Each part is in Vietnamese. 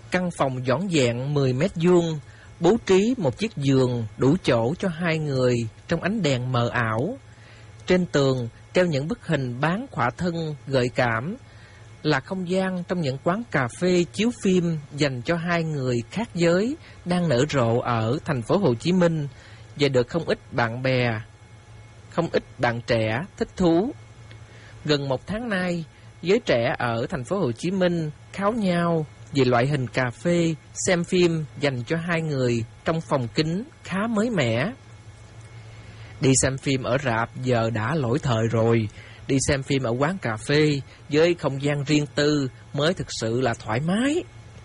Căn phòng dọn dẹn 10 mét vuông, bố trí một chiếc giường đủ chỗ cho 2 người trong ánh đèn mờ ảo. Trên tường treo những bức hình bán khỏa thân gợi cảm, là không gian trong những quán cà phê chiếu phim dành cho 2 người khác giới đang nở rộ ở thành phố Hồ Chí Minh và được không ít bạn trẻ thích thú. Gần 1 tháng nay, giới trẻ ở thành phố Hồ Chí Minh kháo nhau về loại hình cà phê xem phim dành cho 2 người trong phòng kính khá mới mẻ. Đi xem phim ở rạp giờ đã lỗi thời rồi. Đi xem phim ở quán cà phê với không gian riêng tư mới thực sự là thoải mái.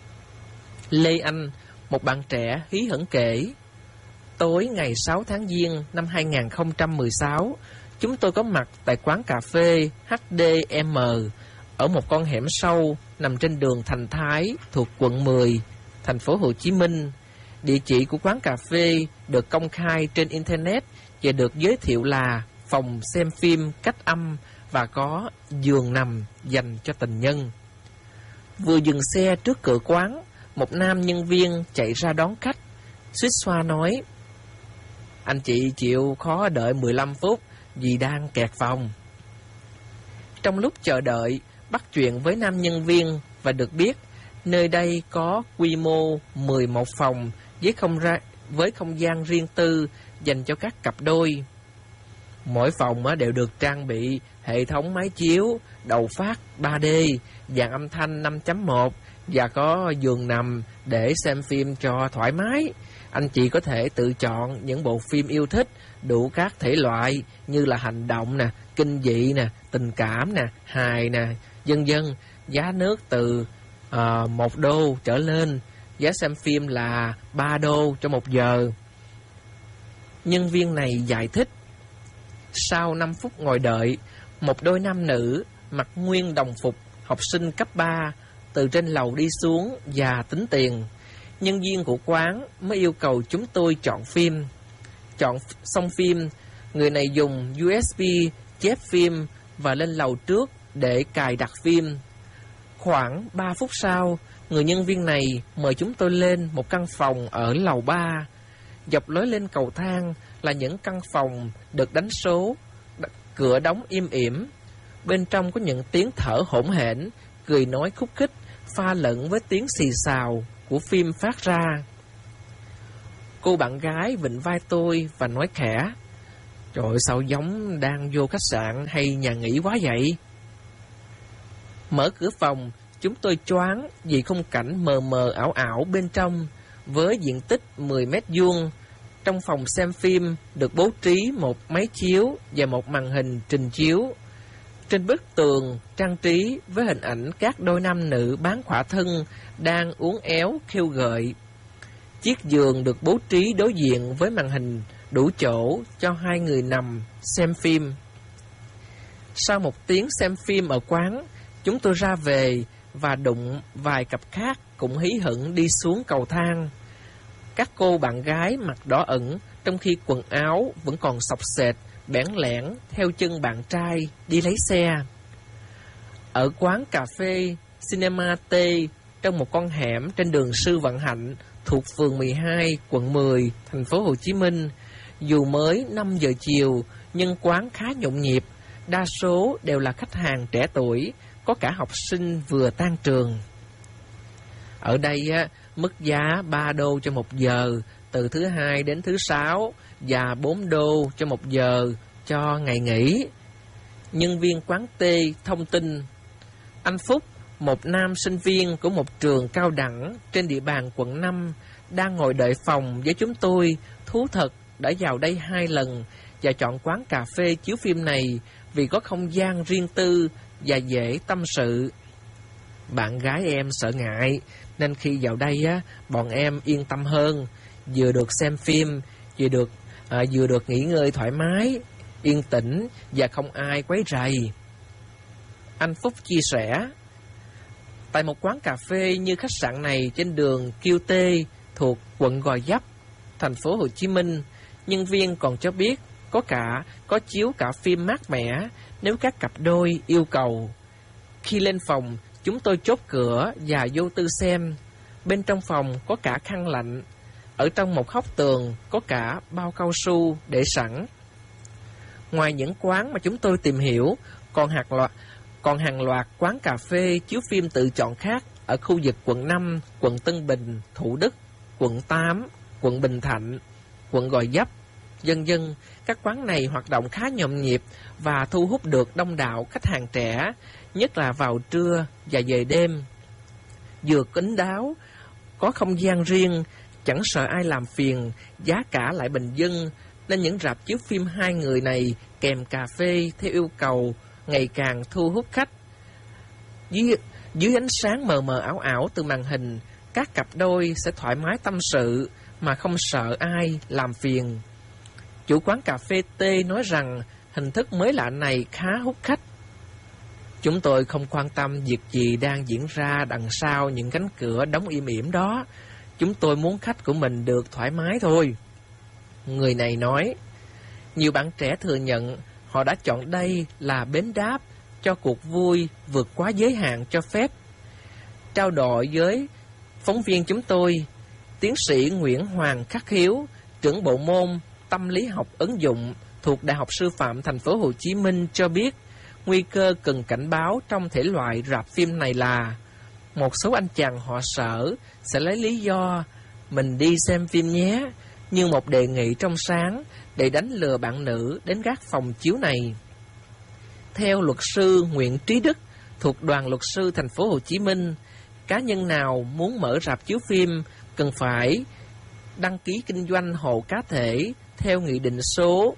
Lê Anh, một bạn trẻ hí hửng kể, tối ngày 6 tháng Giêng năm 2016, chúng tôi có mặt tại quán cà phê HDM ở một con hẻm sâu nằm trên đường Thành Thái thuộc quận 10, thành phố Hồ Chí Minh. Địa chỉ của quán cà phê được công khai trên Internet và được giới thiệu là phòng xem phim cách âm và có giường nằm dành cho tình nhân. Vừa dừng xe trước cửa quán, một nam nhân viên chạy ra đón khách, suýt xoa nói, anh chị chịu khó đợi 15 phút vì đang kẹt phòng. Trong lúc chờ đợi, bắt chuyện với nam nhân viên và được biết nơi đây có quy mô 11 phòng với không gian riêng tư dành cho các cặp đôi. Mỗi phòng đều được trang bị hệ thống máy chiếu, đầu phát 3D, dàn âm thanh 5.1 và có giường nằm để xem phim cho thoải mái. Anh chị có thể tự chọn những bộ phim yêu thích, đủ các thể loại như là hành động nè, kinh dị nè, tình cảm nè, hài nè, vân vân. Giá nước từ 1 đô trở lên, giá xem phim là 3 đô cho 1 giờ. Nhân viên này giải thích. Sau 5 phút ngồi đợi, một đôi nam nữ mặc nguyên đồng phục học sinh cấp 3 từ trên lầu đi xuống và tính tiền. Nhân viên của quán mới yêu cầu chúng tôi chọn phim. Chọn xong phim, người này dùng USB chép phim và lên lầu trước để cài đặt phim. Khoảng 3 phút sau, người nhân viên này mời chúng tôi lên một căn phòng ở lầu 3. Dọc lối lên cầu thang là những căn phòng được đánh số, cửa đóng im ỉm. Bên trong có những tiếng thở hổn hển, cười nói khúc khích, pha lẫn với tiếng xì xào của phim phát ra. Cô bạn gái vịn vai tôi và nói khẽ, trời ơi, sao giống đang vô khách sạn hay nhà nghỉ quá vậy? Mở cửa phòng, chúng tôi choáng vì khung cảnh mờ mờ ảo ảo bên trong. Với diện tích 10 mét vuông, trong phòng xem phim được bố trí một máy chiếu và một màn hình trình chiếu. Trên bức tường trang trí với hình ảnh các đôi nam nữ bán khỏa thân đang uốn éo khêu gợi. Chiếc giường được bố trí đối diện với màn hình đủ chỗ cho 2 người nằm xem phim. Sau 1 tiếng xem phim ở quán, chúng tôi ra về và đụng vài cặp khác cũng hí hửng đi xuống cầu thang. Các cô bạn gái mặt đỏ ửng trong khi quần áo vẫn còn xộc xệch, bẽn lẽn theo chân bạn trai đi lấy xe. Ở quán cà phê Cinema T trong một con hẻm trên đường Sư Vạn Hạnh thuộc phường 12, quận 10, thành phố Hồ Chí Minh, dù mới 5 giờ chiều nhưng quán khá nhộn nhịp, đa số đều là khách hàng trẻ tuổi, có cả học sinh vừa tan trường. Ở đây mức giá 3 đô cho 1 giờ từ thứ Hai đến thứ Sáu và 4 đô cho 1 giờ cho ngày nghỉ. Nhân viên quán T thông tin, anh Phúc, một nam sinh viên của một trường cao đẳng trên địa bàn quận 5, đang ngồi đợi phòng với chúng tôi. Thú thật đã vào đây 2 lần và chọn quán cà phê chiếu phim này vì có không gian riêng tư và dễ tâm sự. Bạn gái em sợ ngại nên khi vào đây bọn em yên tâm hơn, vừa được xem phim, vừa được nghỉ ngơi thoải mái, yên tĩnh và không ai quấy rầy. Anh Phúc chia sẻ, tại một quán cà phê như khách sạn này trên đường QT thuộc quận Gò Vấp, thành phố Hồ Chí Minh, nhân viên còn cho biết có chiếu cả phim mát mẻ nếu các cặp đôi yêu cầu. Khi lên phòng, chúng tôi chốt cửa và vô tư xem. Bên trong phòng có cả khăn lạnh. Ở trong một góc tường có cả bao cao su để sẵn. Ngoài những quán mà chúng tôi tìm hiểu, còn hàng loạt quán cà phê chiếu phim tự chọn khác ở khu vực quận 5, quận Tân Bình, Thủ Đức, quận 8, quận Bình Thạnh, quận Gò Vấp, vân vân. Các quán này hoạt động khá nhộn nhịp và thu hút được đông đảo khách hàng trẻ, nhất là vào trưa và về đêm. Vừa kín đáo, có không gian riêng, chẳng sợ ai làm phiền, giá cả lại bình dân, nên những rạp chiếu phim hai người này kèm cà phê theo yêu cầu ngày càng thu hút khách. Dưới ánh sáng mờ mờ ảo ảo từ màn hình, các cặp đôi sẽ thoải mái tâm sự mà không sợ ai làm phiền. Chủ quán cà phê T nói rằng hình thức mới lạ này khá hút khách. Chúng tôi không quan tâm việc gì đang diễn ra đằng sau những cánh cửa đóng im ỉm đó. Chúng tôi muốn khách của mình được thoải mái thôi. Người này nói. Nhiều bạn trẻ thừa nhận họ đã chọn đây là bến đáp cho cuộc vui vượt quá giới hạn cho phép. Trao đổi với phóng viên chúng tôi, tiến sĩ Nguyễn Hoàng Khắc Hiếu, trưởng bộ môn tâm lý học ứng dụng thuộc Đại học Sư phạm Thành phố Hồ Chí Minh cho biết, nguy cơ cần cảnh báo trong thể loại rạp phim này là một số anh chàng họ sở sẽ lấy lý do mình đi xem phim nhé, như một đề nghị trong sáng để đánh lừa bạn nữ đến các phòng chiếu này. Theo luật sư Nguyễn Trí Đức thuộc Đoàn Luật sư Thành phố Hồ Chí Minh, cá nhân nào muốn mở rạp chiếu phim cần phải đăng ký kinh doanh hộ cá thể theo Nghị định số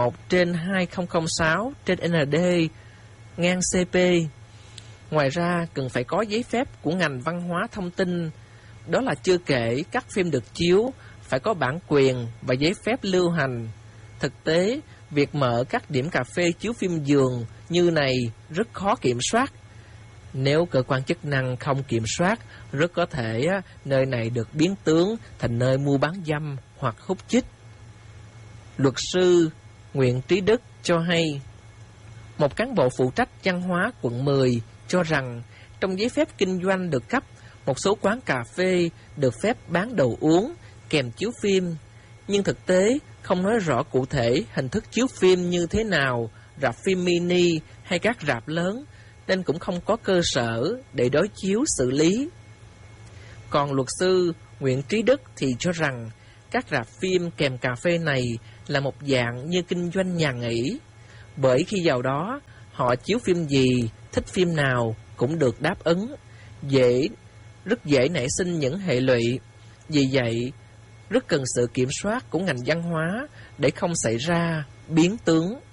11/2006/ND/CP. Ngoài ra cần phải có giấy phép của ngành văn hóa thông tin. Đó là chưa kể các phim được chiếu phải có bản quyền và giấy phép lưu hành. Thực tế, việc mở các điểm cà phê chiếu phim giường như này rất khó kiểm soát. Nếu cơ quan chức năng không kiểm soát, rất có thể nơi này được biến tướng thành nơi mua bán dâm hoặc hút chích. Luật sư Nguyễn Trí Đức cho hay, một cán bộ phụ trách văn hóa quận 10 cho rằng trong giấy phép kinh doanh được cấp, một số quán cà phê được phép bán đồ uống kèm chiếu phim, nhưng thực tế không nói rõ cụ thể hình thức chiếu phim như thế nào, rạp phim mini hay các rạp lớn, nên cũng không có cơ sở để đối chiếu xử lý. Còn luật sư Nguyễn Trí Đức thì cho rằng các rạp phim kèm cà phê này là một dạng như kinh doanh nhà nghỉ, bởi khi vào đó họ chiếu phim gì, thích phim nào cũng được đáp ứng, rất dễ nảy sinh những hệ lụy. Vì vậy, rất cần sự kiểm soát của ngành văn hóa để không xảy ra biến tướng.